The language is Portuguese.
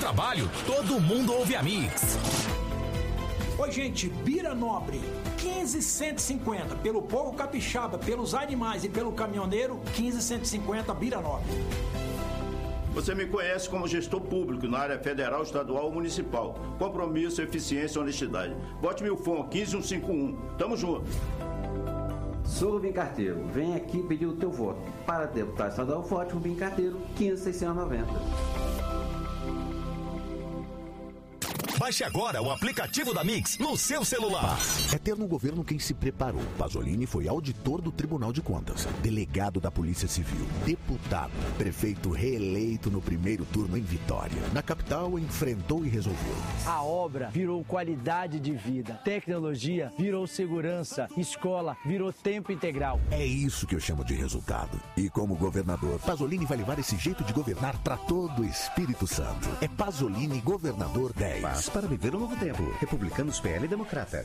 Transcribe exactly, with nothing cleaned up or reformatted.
trabalho, todo mundo ouve a Mix. Oi, gente, Bira Nobre, quinze cento e cinquenta. Pelo povo capixaba, pelos animais e pelo caminhoneiro, quinze cento e cinquenta, Bira Nobre. Você me conhece como gestor público na área federal, estadual ou municipal. Compromisso, eficiência e honestidade. Bote meu fone quinze um cinco um. Tamo junto. Sou Rubim Carteiro. Vem aqui pedir o teu voto. Para deputado estadual, vote Rubim Carteiro, quinze seiscentos e noventa. Baixe agora o aplicativo da Mix no seu celular. É ter no governo quem se preparou. Pasolini foi auditor do Tribunal de Contas, delegado da Polícia Civil, deputado, prefeito reeleito no primeiro turno em Vitória. Na capital, enfrentou e resolveu. A obra virou qualidade de vida, tecnologia virou segurança, escola virou tempo integral. É isso que eu chamo de resultado. E como governador, Pasolini vai levar esse jeito de governar para todo o Espírito Santo. É Pasolini Governador dez. Paz para viver um novo tempo. Republicanos, P L e Democrata.